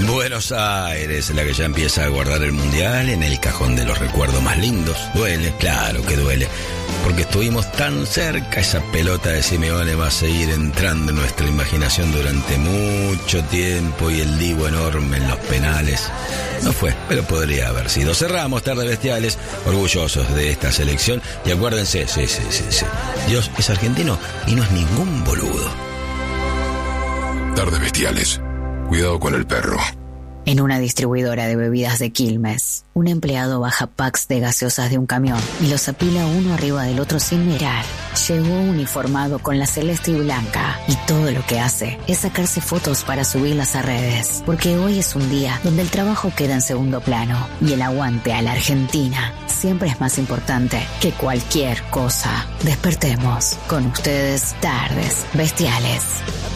Buenos Aires, la que ya empieza a guardar el mundial en el cajón de los recuerdos más lindos. Duele, claro que duele, porque estuvimos tan cerca. Esa pelota de Simeone va a seguir entrando en nuestra imaginación durante mucho tiempo, y el Dibu enorme en los penales. No fue, pero podría haber sido. Cerramos Tardes Bestiales, orgullosos de esta selección, y acuérdense, sí, Dios es argentino y no es ningún boludo. Tardes Bestiales. Cuidado con el perro. En una distribuidora de bebidas de Quilmes, un empleado baja packs de gaseosas de un camión y los apila uno arriba del otro sin mirar. Llegó uniformado con la celeste y blanca, y todo lo que hace es sacarse fotos para subirlas a redes, porque hoy es un día donde el trabajo queda en segundo plano y el aguante a la Argentina siempre es más importante que cualquier cosa. Despertemos con ustedes Tardes Bestiales.